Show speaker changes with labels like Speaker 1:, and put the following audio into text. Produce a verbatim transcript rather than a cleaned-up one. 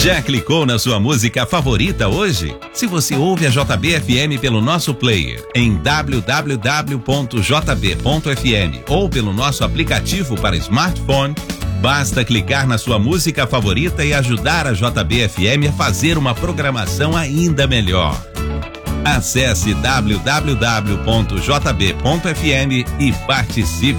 Speaker 1: Já clicou na sua música favorita hoje? Se você ouve a J B F M pelo nosso player em w w w ponto j b ponto f m ou pelo nosso aplicativo para smartphone, basta clicar na sua música favorita e ajudar a J B F M a fazer uma programação ainda melhor. Acesse w w w ponto j b ponto f m e participe